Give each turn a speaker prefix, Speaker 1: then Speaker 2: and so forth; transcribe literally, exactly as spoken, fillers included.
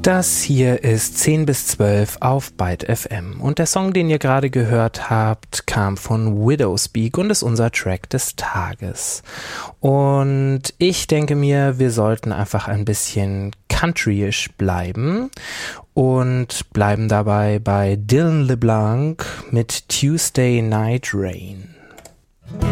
Speaker 1: Das hier ist zehn bis zwölf auf Byte F M und der Song, den ihr gerade gehört habt, kam von Widowspeak und ist unser Track des Tages. Und ich denke mir, wir sollten einfach ein bisschen countryisch bleiben und bleiben dabei bei Dylan LeBlanc mit Tuesday Night Rain.